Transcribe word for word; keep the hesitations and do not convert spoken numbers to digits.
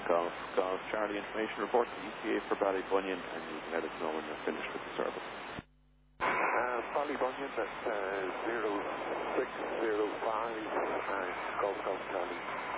Golf, Golf, Charlie information report to E T A for Ballybunion, and you can let us know when you're finished with the service. Uh, Ballybunion at uh, zero six zero five, uh, Golf, Golf, Charlie.